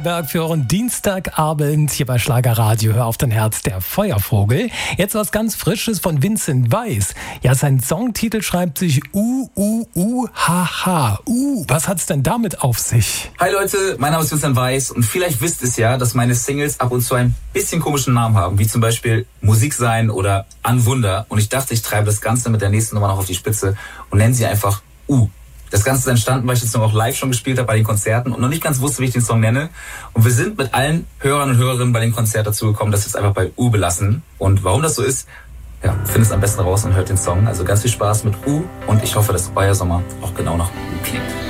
Für euren Dienstagabend hier bei Schlagerradio. Hör auf dein Herz, der Feuervogel. Jetzt was ganz Frisches von Vincent Weiss. Ja, sein Songtitel schreibt sich ha. Was hat's denn damit auf sich? Hi Leute, mein Name ist Vincent Weiss und vielleicht wisst ihr ja, dass meine Singles ab und zu ein bisschen komischen Namen haben, wie zum Beispiel Musik sein oder An Wunder. Und ich dachte, ich treibe das Ganze mit der nächsten Nummer noch auf die Spitze und nenne sie einfach Das Ganze ist entstanden, weil ich den Song auch live schon gespielt habe bei den Konzerten und noch nicht ganz wusste, wie ich den Song nenne. Und wir sind mit allen Hörern und Hörerinnen bei dem Konzert dazu gekommen, dass wir es einfach bei belassen. Und warum das so ist, ja, findet es am besten raus und hört den Song. Also ganz viel Spaß mit und ich hoffe, dass euer Sommer auch genau nach klingt.